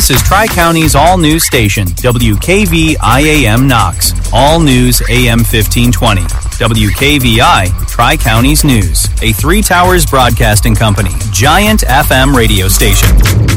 This is Tri-County's all-news station, WKVI-AM Knox. All news AM 1520. WKVI, Tri-County's News. A Three Towers Broadcasting Company, giant FM radio station.